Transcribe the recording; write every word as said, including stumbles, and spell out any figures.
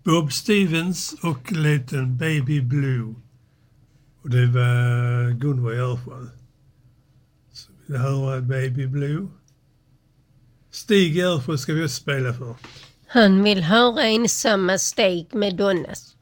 Bob Stevens och låten Baby Blue. Och det var Gunvor Ersjö. Så vill du höra Baby Blue? Stig Ersjö ska vi också spela för. Han vill höra Ensamma steg med Donnas.